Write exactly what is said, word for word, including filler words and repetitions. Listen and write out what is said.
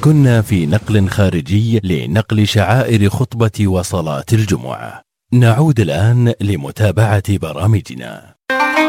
كنا في نقل خارجي لنقل شعائر خطبة وصلاة الجمعة. نعود الآن لمتابعة برامجنا.